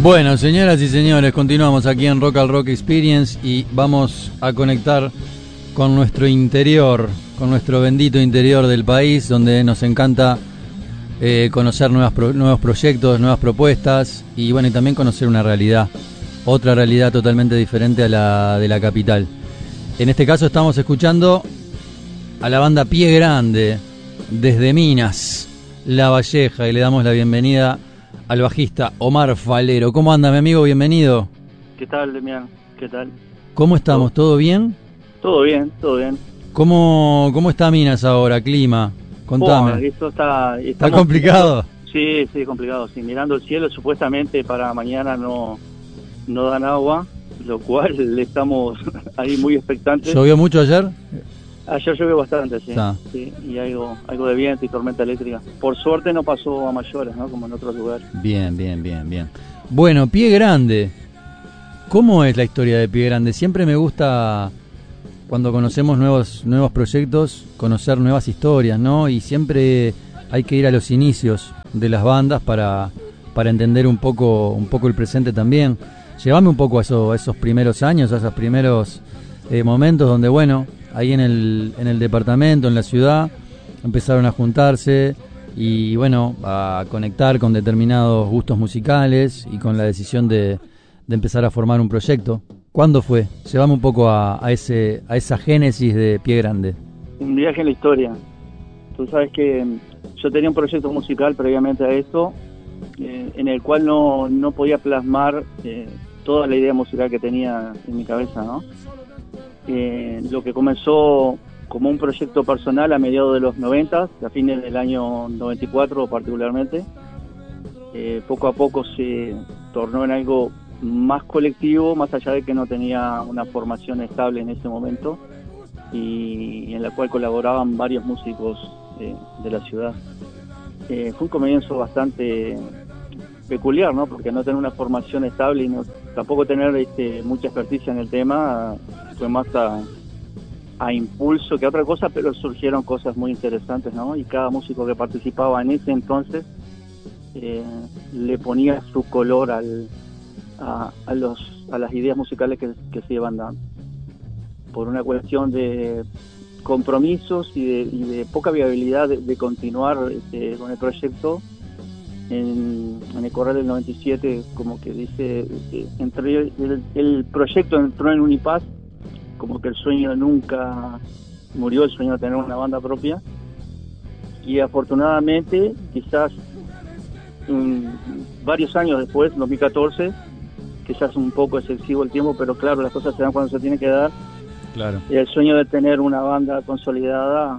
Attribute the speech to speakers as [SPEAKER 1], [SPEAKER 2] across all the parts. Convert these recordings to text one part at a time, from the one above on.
[SPEAKER 1] Bueno, señoras y señores, continuamos aquí en Rock al Rock Experience y vamos a conectar con nuestro interior, con nuestro bendito interior del país, donde nos encanta conocer nuevos proyectos, nuevas propuestas y bueno, y también conocer una realidad, otra realidad totalmente diferente a la de la capital. En este caso estamos escuchando a la banda Pie Grande desde Minas, La Valleja, y le damos la bienvenida al bajista Omar Falero. ¿Cómo anda, mi amigo? Bienvenido.
[SPEAKER 2] ¿Qué tal, Demián? ¿Qué tal?
[SPEAKER 1] ¿Cómo estamos? ¿Todo bien?
[SPEAKER 2] Todo bien, todo bien.
[SPEAKER 1] ¿Cómo está Minas ahora? Clima, contame.
[SPEAKER 2] Esto está
[SPEAKER 1] complicado.
[SPEAKER 2] Sí, complicado. Sí, mirando el cielo, supuestamente para mañana no dan agua, lo cual estamos ahí muy expectantes.
[SPEAKER 1] ¿Llovió mucho ayer?
[SPEAKER 2] Ayer llovió bastante, sí. Sí, y algo de viento y tormenta eléctrica. Por suerte no pasó a mayores, ¿no? Como en otros lugares.
[SPEAKER 1] Bien. Bueno, Pie Grande. ¿Cómo es la historia de Pie Grande? Siempre me gusta, cuando conocemos nuevos proyectos, conocer nuevas historias, ¿no? Y siempre hay que ir a los inicios de las bandas para entender un poco el presente también. Llévame un poco a esos primeros años, a esos primeros momentos donde, bueno, ahí en el departamento, en la ciudad, empezaron a juntarse y bueno, a conectar con determinados gustos musicales y con la decisión de empezar a formar un proyecto. ¿Cuándo fue? Llevame un poco a esa génesis de Pie Grande.
[SPEAKER 2] Un viaje en la historia. Tú sabes que yo tenía un proyecto musical previamente a esto, en el cual no podía plasmar toda la idea musical que tenía en mi cabeza, ¿no? Lo que comenzó como un proyecto personal a mediados de los 90, a fines del año 94 particularmente, poco a poco se tornó en algo más colectivo, más allá de que no tenía una formación estable en ese momento y en la cual colaboraban varios músicos de la ciudad. Fue un comienzo bastante peculiar, ¿no? Porque no tener una formación estable y tampoco tener mucha experticia en el tema, fue más a impulso que a otra cosa, pero surgieron cosas muy interesantes, ¿no? Y cada músico que participaba en ese entonces le ponía su color a las ideas musicales que se iban dando. Por una cuestión de compromisos y de poca viabilidad de continuar con el proyecto, en el correr del 97, como que dice, el proyecto entró en un impasse, como que el sueño nunca murió, el sueño de tener una banda propia, y afortunadamente, quizás varios años después, 2014, quizás un poco excesivo el tiempo, pero claro, las cosas se dan cuando se tiene que dar.
[SPEAKER 1] Claro.
[SPEAKER 2] El sueño de tener una banda consolidada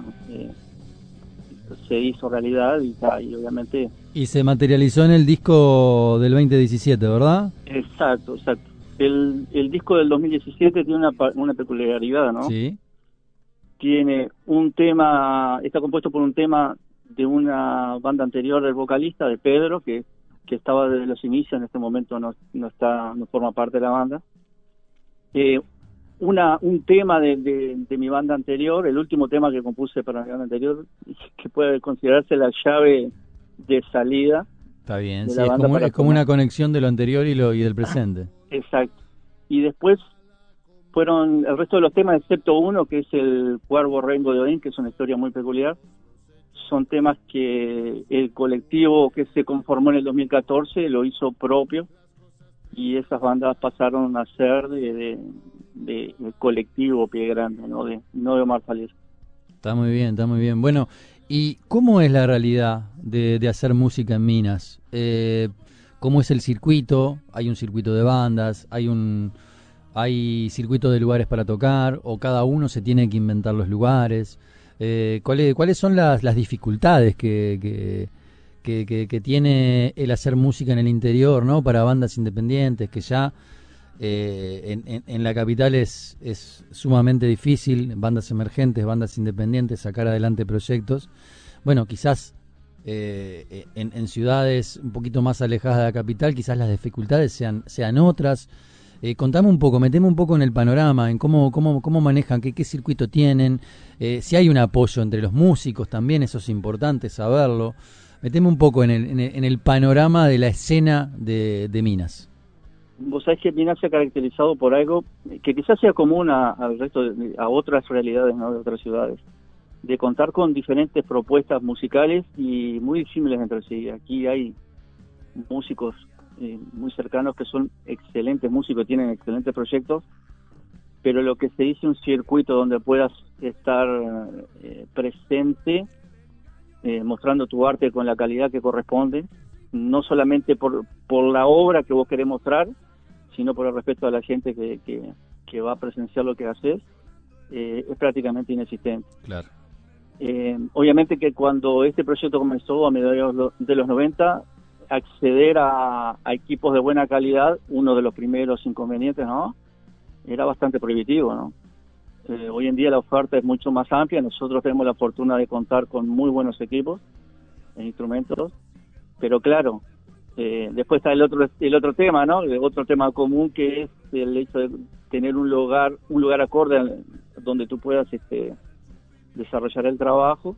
[SPEAKER 2] se hizo realidad y obviamente...
[SPEAKER 1] Y se materializó en el disco del 2017, ¿verdad?
[SPEAKER 2] Exacto. El disco del 2017 tiene una peculiaridad, ¿no?
[SPEAKER 1] Sí.
[SPEAKER 2] Tiene un tema, está compuesto por un tema de una banda anterior del vocalista, de Pedro, que estaba desde los inicios, en este momento no forma parte de la banda. Un tema de mi banda anterior, el último tema que compuse para mi banda anterior, que puede considerarse la llave de salida.
[SPEAKER 1] Está bien, sí, es como una conexión de lo anterior y del presente.
[SPEAKER 2] Exacto. Y después fueron el resto de los temas, excepto uno, que es el Cuervo Rengo de Odín, que es una historia muy peculiar. Son temas que el colectivo que se conformó en el 2014 lo hizo propio, y esas bandas pasaron a ser de colectivo Pie Grande, no de Omar Falero.
[SPEAKER 1] Está muy bien. Bueno, ¿y cómo es la realidad de hacer música en Minas? ¿Cómo es el circuito? ¿Hay un circuito de bandas? ¿Hay circuito de lugares para tocar? ¿O cada uno se tiene que inventar los lugares? ¿Cuáles son las dificultades que tiene el hacer música en el interior, ¿no? Para bandas independientes, que ya en la capital es sumamente difícil, bandas emergentes, bandas independientes, sacar adelante proyectos. Bueno, quizás en ciudades un poquito más alejadas de la capital, quizás las dificultades sean otras. Contame un poco, meteme un poco en el panorama, en cómo manejan, qué circuito tienen, si hay un apoyo entre los músicos también, eso es importante saberlo. Meteme un poco en el panorama de la escena de Minas.
[SPEAKER 2] Vos sabés que Minas se ha caracterizado por algo que quizás sea común al resto, a otras realidades, ¿no? De otras ciudades, de contar con diferentes propuestas musicales y muy disímiles entre sí. Aquí hay músicos muy cercanos que son excelentes músicos, tienen excelentes proyectos, pero lo que se dice un circuito donde puedas estar presente, mostrando tu arte con la calidad que corresponde, no solamente por la obra que vos querés mostrar, sino por el respeto a la gente que va a presenciar lo que haces, es prácticamente inexistente.
[SPEAKER 1] Claro.
[SPEAKER 2] Obviamente que cuando este proyecto comenzó a mediados de los 90, acceder a equipos de buena calidad, uno de los primeros inconvenientes, ¿no? Era bastante prohibitivo, ¿no? Hoy en día la oferta es mucho más amplia. Nosotros tenemos la fortuna de contar con muy buenos equipos e instrumentos, pero claro, después está el otro tema, ¿no? El otro tema común, que es el hecho de tener un lugar acorde donde tú puedas desarrollar el trabajo.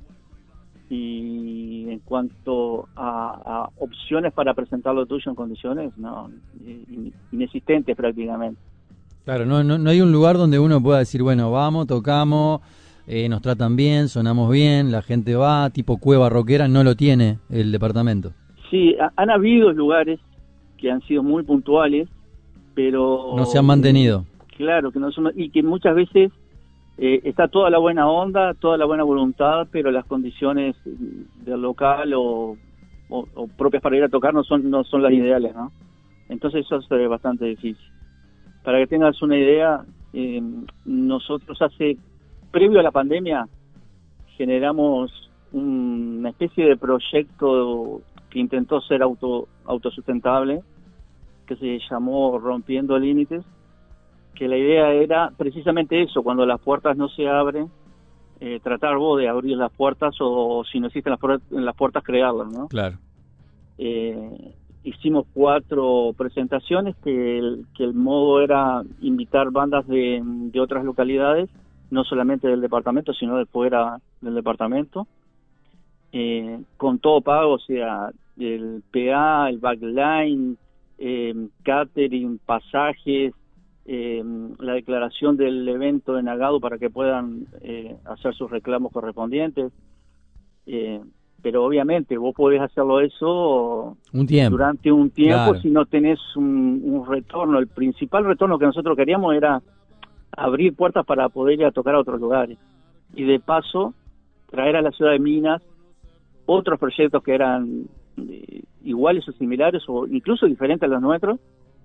[SPEAKER 2] Y en cuanto a opciones para presentar lo tuyo en condiciones, no, inexistentes prácticamente.
[SPEAKER 1] Claro, no hay un lugar donde uno pueda decir, bueno, vamos, tocamos, nos tratan bien, sonamos bien, la gente va, tipo cueva rockera, no lo tiene el departamento.
[SPEAKER 2] Sí, han habido lugares que han sido muy puntuales, pero
[SPEAKER 1] no se han mantenido.
[SPEAKER 2] Claro, que no son, y que muchas veces está toda la buena onda, toda la buena voluntad, pero las condiciones del local o propias para ir a tocar no son las ideales, ¿no? Entonces eso es bastante difícil. Para que tengas una idea, nosotros previo a la pandemia, generamos una especie de proyecto que intentó ser autosustentable, que se llamó Rompiendo Límites, que la idea era precisamente eso: cuando las puertas no se abren, tratar vos de abrir las puertas, o si no existen las puertas, crearlas, ¿no?
[SPEAKER 1] Claro.
[SPEAKER 2] Hicimos 4 presentaciones, que el modo era invitar bandas de otras localidades, no solamente del departamento, sino de fuera del departamento, con todo pago, o sea, el PA, el backline, catering, pasajes, la declaración del evento denegado para que puedan hacer sus reclamos correspondientes. Pero obviamente vos podés hacerlo eso durante un tiempo, claro, si no tenés un retorno. El principal retorno que nosotros queríamos era abrir puertas para poder ir a tocar a otros lugares, y de paso traer a la ciudad de Minas otros proyectos que eran iguales o similares o incluso diferentes a los nuestros,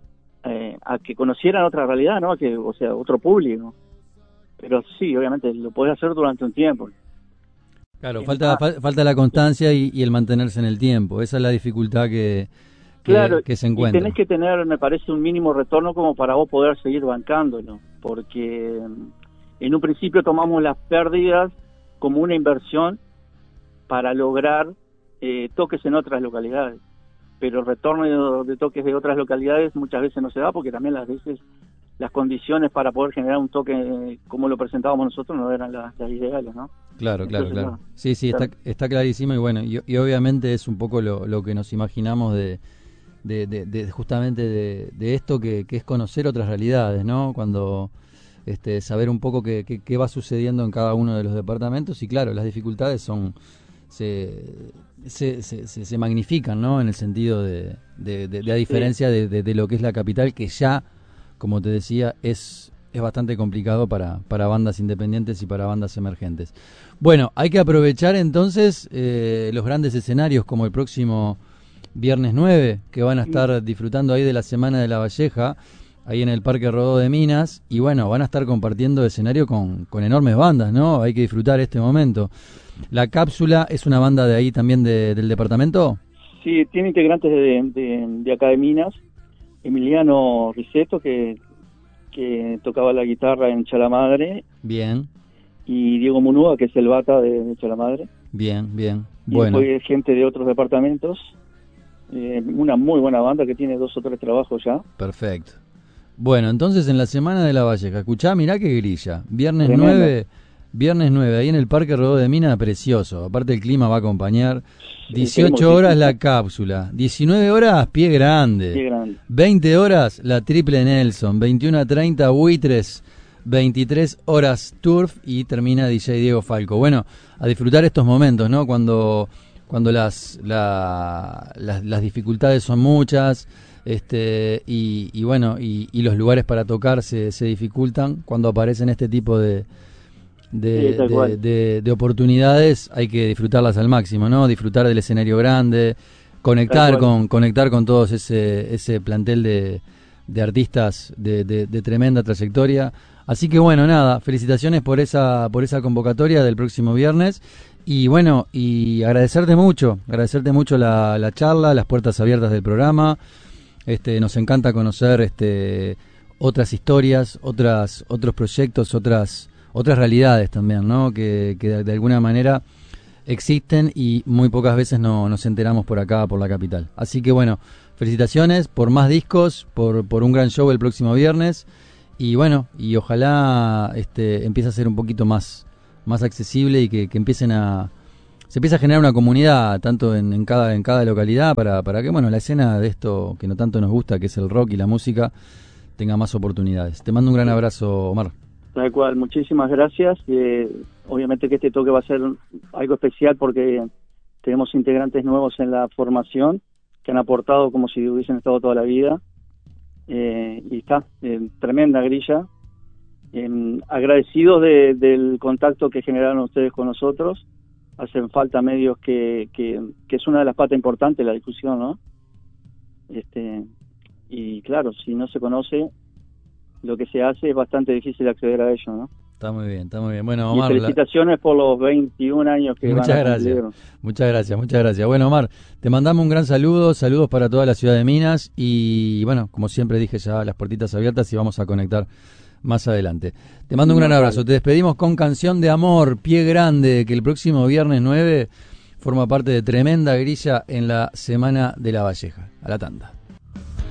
[SPEAKER 2] a que conocieran otra realidad, ¿no? O sea, otro público. Pero sí, obviamente lo podés hacer durante un tiempo.
[SPEAKER 1] Claro, falta la constancia y el mantenerse en el tiempo. Esa es la dificultad que se encuentra.
[SPEAKER 2] Y tenés que tener, me parece, un mínimo retorno como para vos poder seguir bancándolo, porque en un principio tomamos las pérdidas como una inversión para lograr toques en otras localidades, pero el retorno de toques de otras localidades muchas veces no se da, porque también las condiciones para poder generar un toque como lo presentábamos nosotros no eran las ideales, ¿no?
[SPEAKER 1] Claro. No. Sí, claro. Está clarísimo, y bueno, y obviamente es un poco lo que nos imaginamos de justamente de esto, que es conocer otras realidades, ¿no? Cuando saber un poco qué va sucediendo en cada uno de los departamentos, y claro, las dificultades se magnifican, ¿no? En el sentido de a diferencia de lo que es la capital, que ya, como te decía, es bastante complicado para bandas independientes y para bandas emergentes. Bueno, hay que aprovechar entonces los grandes escenarios, como el próximo viernes 9, que van a estar disfrutando ahí de la Semana de la Valleja, ahí en el Parque Rodó de Minas, y bueno, van a estar compartiendo escenario con enormes bandas, ¿no? Hay que disfrutar este momento. ¿La Cápsula es una banda de ahí también del departamento?
[SPEAKER 2] Sí, tiene integrantes de acá de Minas. Emiliano Riseto, que tocaba la guitarra en Chalamadre.
[SPEAKER 1] Bien.
[SPEAKER 2] Y Diego Munúa, que es el bata de Chalamadre.
[SPEAKER 1] Bien.
[SPEAKER 2] Y
[SPEAKER 1] Bueno.
[SPEAKER 2] después gente de otros departamentos. Una muy buena banda que tiene 2 o 3 trabajos ya.
[SPEAKER 1] Perfecto. Bueno, entonces en la Semana de la Valleja, escuchá, mirá qué grilla. Viernes
[SPEAKER 2] Tremendo.
[SPEAKER 1] 9, Viernes 9, ahí en el Parque Rodó de Minas, precioso. Aparte el clima va a acompañar.
[SPEAKER 2] Sí,
[SPEAKER 1] 18 horas la cápsula, 19 horas Pie Grande,
[SPEAKER 2] Pie Grande.
[SPEAKER 1] 20 horas la Triple Nelson, 21:30 Buitres, 23 horas Turf y termina DJ Diego Falco. Bueno, a disfrutar estos momentos, ¿no? Cuando las dificultades son muchas, y bueno, y los lugares para tocar se dificultan, cuando aparecen este tipo de oportunidades, hay que disfrutarlas al máximo, ¿no? Disfrutar del escenario grande, conectar con todos ese plantel de artistas de tremenda trayectoria. Así que bueno, nada, felicitaciones por esa convocatoria del próximo viernes. Y bueno, y agradecerte mucho la charla, las puertas abiertas del programa. Nos encanta conocer otras historias, otros proyectos, otras realidades también, ¿no? Que de alguna manera existen y muy pocas veces nos enteramos por acá, por la capital. Así que bueno, felicitaciones por más discos, por un gran show el próximo viernes. Y bueno, y ojalá empiece a ser un poquito más accesible y que se empiece a generar una comunidad tanto en cada localidad para que bueno, la escena de esto que no tanto nos gusta, que es el rock y la música, tenga más oportunidades. Te mando un gran abrazo, Omar.
[SPEAKER 2] Tal cual, muchísimas gracias. Obviamente que este toque va a ser algo especial porque tenemos integrantes nuevos en la formación que han aportado como si hubiesen estado toda la vida. Y está, tremenda grilla. Agradecidos del contacto que generaron ustedes con nosotros. Hacen falta medios que es una de las patas importantes de la discusión, ¿no? Y claro, si no se conoce lo que se hace, es bastante difícil acceder a ello, ¿no?
[SPEAKER 1] Está muy bien. Bueno, Omar,
[SPEAKER 2] y felicitaciones por los 21 años que
[SPEAKER 1] muchas
[SPEAKER 2] van a
[SPEAKER 1] gracias.
[SPEAKER 2] cumplir.
[SPEAKER 1] Muchas gracias. Bueno, Omar, te mandamos un gran saludos para toda la ciudad de Minas y bueno, como siempre dije, ya las puertitas abiertas y vamos a conectar más adelante. Te mando un gran abrazo. Te despedimos con Canción de Amor, Pie Grande, que el próximo viernes 9 forma parte de tremenda grilla en la Semana de la Valleja. A la tanda.